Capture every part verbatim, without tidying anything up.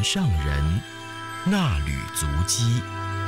上人那履足迹。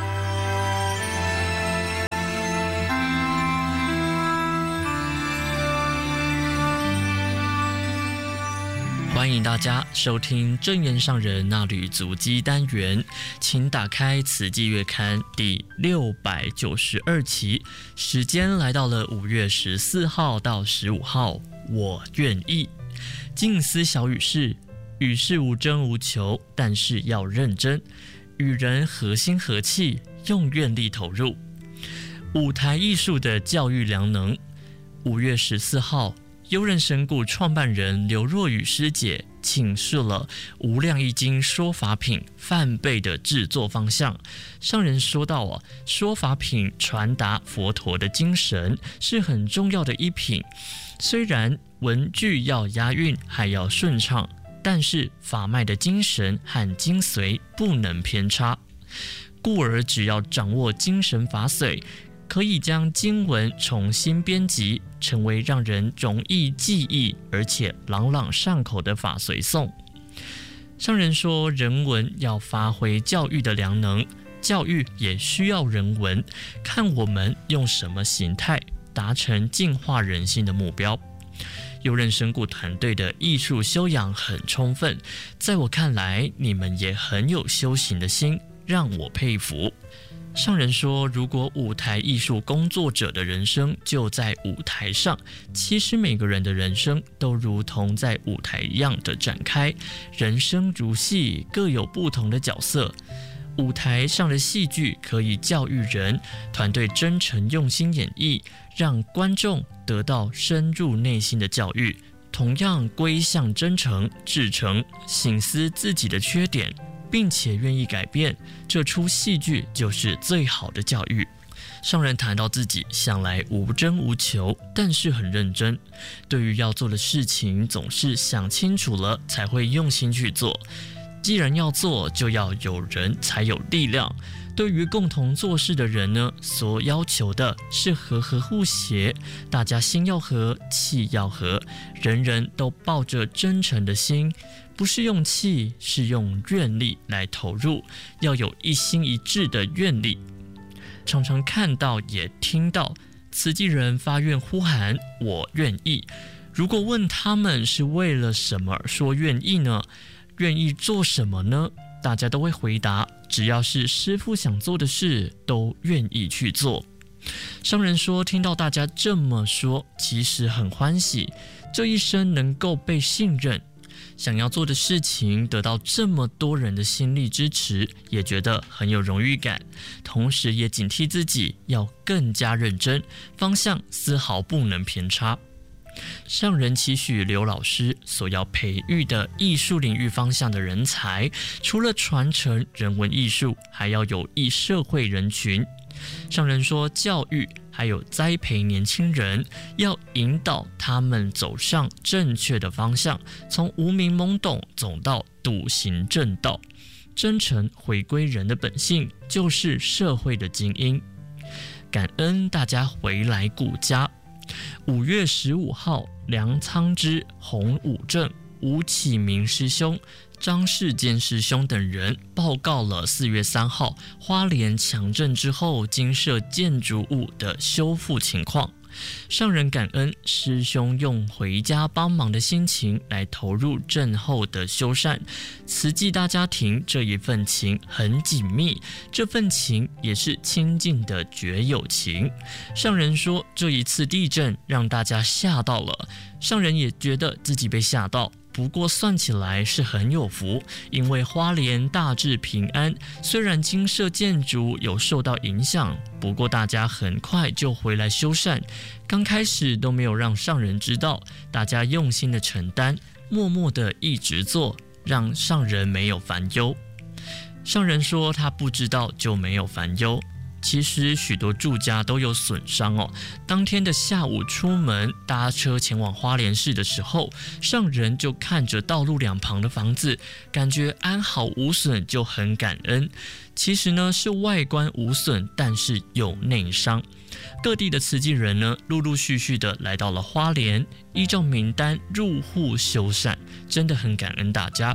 欢迎大家收听正言上人那履足迹单元，请打开慈济月刊第六百九十二期，时间来到了五月十四号到十五号，我愿意。静思小语是：与世无争无求，但是要认真，与人和心和气，用愿力投入。舞台艺术的教育良能。五月十四号，优人神谷创办人刘若雨师姐请示了无量易经说法品梵呗的制作方向。上人说到啊，说法品传达佛陀的精神是很重要的一品，虽然文句要押韵还要顺畅，但是法脉的精神和精髓不能偏差，故而只要掌握精神法髓，可以将经文重新编辑，成为让人容易记忆而且朗朗上口的法髓颂。上人说，人文要发挥教育的良能，教育也需要人文，看我们用什么形态达成净化人心的目标。优人神谷团队的艺术修养很充分，在我看来，你们也很有修行的心，让我佩服。上人说，如果舞台艺术工作者的人生就在舞台上，其实每个人的人生都如同在舞台一样的展开，人生如戏，各有不同的角色。舞台上的戏剧可以教育人，团队真诚用心演绎，让观众得到深入内心的教育，同样归向真诚、至诚，省思自己的缺点，并且愿意改变，这出戏剧就是最好的教育。上人谈到自己向来无争无求，但是很认真，对于要做的事情总是想清楚了才会用心去做。既然要做，就要有人才有力量。对于共同做事的人呢，所要求的是和和互协，大家心要和，气要和，人人都抱着真诚的心，不是用气，是用愿力来投入，要有一心一志的愿力。常常看到也听到慈济人发愿呼喊我愿意，如果问他们是为了什么而说愿意呢？愿意做什么呢？大家都会回答，只要是师父想做的事，都愿意去做。上人说，听到大家这么说，其实很欢喜，这一生能够被信任，想要做的事情得到这么多人的心力支持，也觉得很有荣誉感，同时也警惕自己要更加认真，方向丝毫不能偏差。上人期许刘老师所要培育的艺术领域方向的人才，除了传承人文艺术，还要有益社会人群。上人说，教育还有栽培年轻人，要引导他们走上正确的方向，从无明懵懂走到笃行正道。真诚回归人的本性，就是社会的精英。感恩大家回来顾家。五月十五号，梁苍之、洪武正、吴启明师兄、张世坚师兄等人报告了四月三号花莲强震之后精舍建筑物的修复情况。上人感恩师兄用回家帮忙的心情来投入震后的修缮，慈济大家庭这一份情很紧密，这份情也是亲近的绝友情。上人说，这一次地震让大家吓到了，上人也觉得自己被吓到，不过算起来是很有福，因为花莲大致平安，虽然精舍建筑有受到影响，不过大家很快就回来修缮，刚开始都没有让上人知道，大家用心的承担，默默的一直做，让上人没有烦忧。上人说他不知道就没有烦忧，其实许多住家都有损伤哦。当天的下午出门搭车前往花莲市的时候，上人就看着道路两旁的房子，感觉安好无损，就很感恩。其实呢是外观无损，但是有内伤。各地的慈济人呢，陆陆续续的来到了花莲，依照名单入户修缮，真的很感恩大家。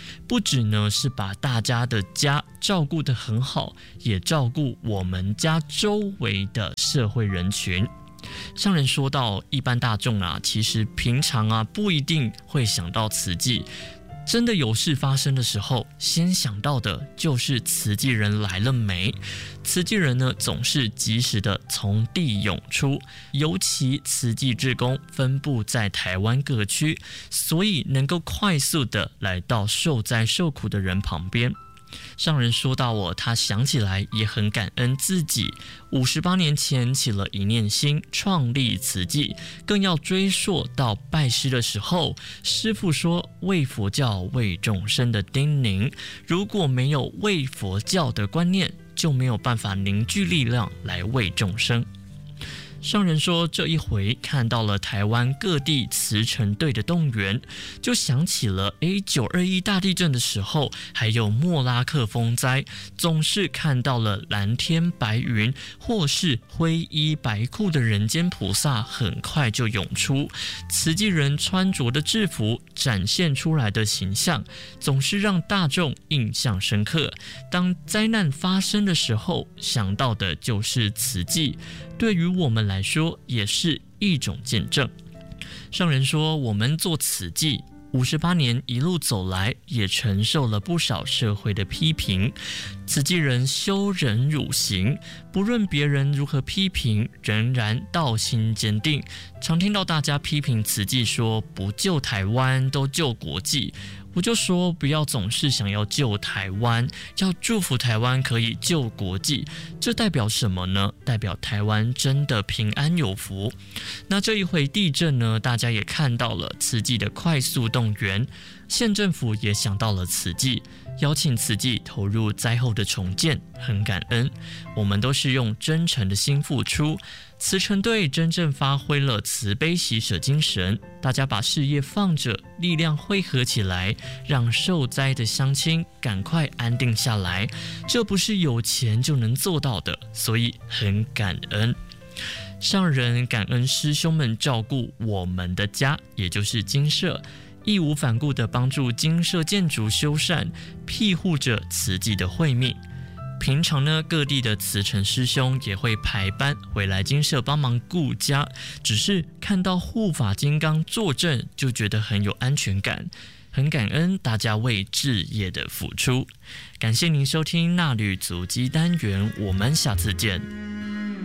不只呢是把大家的家照顾得很好，也照顾我们家周围的社会人群。上人说到，一般大众啊，其实平常啊不一定会想到慈济，真的有事发生的时候，先想到的就是慈济人来了没。慈济人呢，总是及时的从地涌出，尤其慈济志工分布在台湾各区，所以能够快速的来到受灾受苦的人旁边。上人说到我，他想起来也很感恩自己五十八年前起了一念心，创立慈济，更要追溯到拜师的时候，师父说为佛教为众生的叮咛，如果没有为佛教的观念，就没有办法凝聚力量来为众生。上人说，这一回看到了台湾各地慈诚队的动员，就想起了诶九二一大地震的时候，还有莫拉克风灾，总是看到了蓝天白云或是灰衣白裤的人间菩萨很快就涌出，慈济人穿着的制服展现出来的形象总是让大众印象深刻。当灾难发生的时候，想到的就是慈济，对于我们来说也是一种见证。上人说，我们做慈济五十八年一路走来，也承受了不少社会的批评。慈济人修忍辱行，不论别人如何批评，仍然道心坚定。常听到大家批评慈济说，不救台湾都救国际。我就说，不要总是想要救台湾，要祝福台湾可以救国际。这代表什么呢？代表台湾真的平安有福。那这一回地震呢，大家也看到了慈济的快速动员，县政府也想到了慈济，邀请慈济投入灾后的重建，很感恩。我们都是用真诚的心付出，慈诚队真正发挥了慈悲喜舍精神，大家把事业放着，力量汇合起来，让受灾的乡亲赶快安定下来，这不是有钱就能做到的，所以很感恩。上人感恩师兄们照顾我们的家，也就是精舍，义无反顾地帮助精舍建筑修缮，庇护着慈济的慧命。平常呢，各地的慈诚师兄也会排班回来精舍帮忙顾家，只是看到护法金刚坐镇，就觉得很有安全感，很感恩大家为志业的付出。感谢您收听纳履足迹单元，我们下次见。